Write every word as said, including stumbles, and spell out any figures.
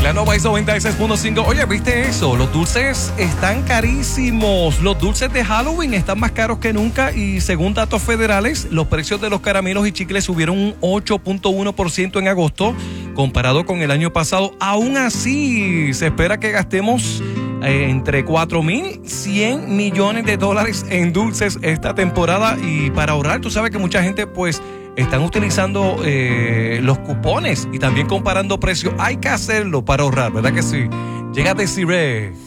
La Nova es noventa y seis punto cinco. Oye, ¿viste eso? Los dulces están carísimos. Los dulces de Halloween están más caros que nunca y según datos federales, los precios de los caramelos y chicles subieron un ocho punto uno por ciento en agosto comparado con el año pasado. Aún así, se espera que gastemos eh, entre cuatro mil cien millones de dólares en dulces esta temporada y para ahorrar, tú sabes que mucha gente pues están utilizando eh, los cupones y también comparando precios. Hay que hacerlo para ahorrar, ¿verdad que sí? Llega Desiree.